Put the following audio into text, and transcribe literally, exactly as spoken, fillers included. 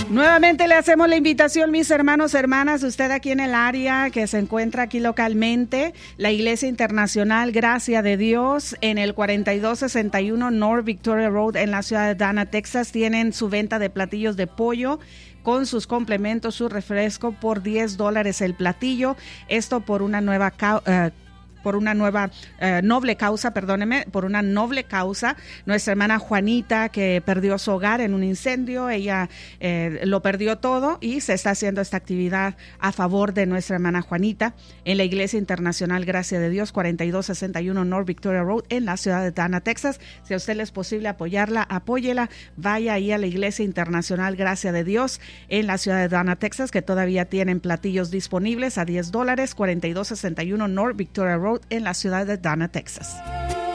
Nuevamente le hacemos la invitación, mis hermanos, hermanas, usted aquí en el área que se encuentra aquí localmente, la Iglesia Internacional Gracia de Dios en el cuarenta y dos sesenta y uno North Victoria Road en la ciudad de Dana, Texas. Tienen su venta de platillos de pollo con sus complementos, su refresco por diez dólares el platillo. Esto por una nueva uh, por una nueva eh, noble causa, perdóneme, por una noble causa. Nuestra hermana Juanita, que perdió su hogar en un incendio, ella eh, lo perdió todo y se está haciendo esta actividad a favor de nuestra hermana Juanita en la Iglesia Internacional Gracia de Dios, cuarenta y dos sesenta y uno North Victoria Road en la ciudad de Dana, Texas. Si a usted le es posible apoyarla, apóyela. Vaya ahí a la Iglesia Internacional Gracia de Dios en la ciudad de Dana, Texas, que todavía tienen platillos disponibles a diez dólares, cuarenta y dos sesenta y uno North Victoria Road en la ciudad de Dana, Texas.